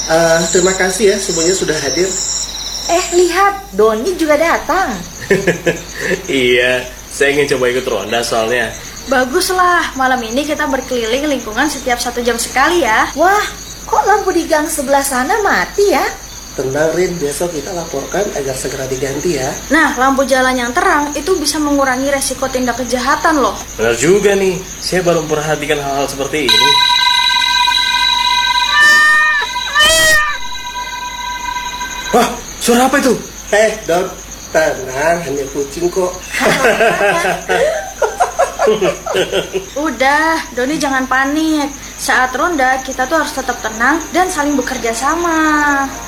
Terima kasih ya semuanya sudah hadir. Lihat, Doni juga datang. Iya, saya ingin coba ikut ronda soalnya. Baguslah, malam ini kita berkeliling lingkungan setiap 1 jam sekali ya. Wah, kok lampu di gang sebelah sana mati ya? Tenang Rin, besok kita laporkan agar segera diganti ya. Nah, lampu jalan yang terang itu bisa mengurangi resiko tindak kejahatan loh. Benar juga nih, saya baru memperhatikan hal-hal seperti ini. Wah, suara apa itu? Don, tenang, hanya kucing kok. Udah, Doni jangan panik. Saat ronda kita tuh harus tetap tenang dan saling bekerja sama.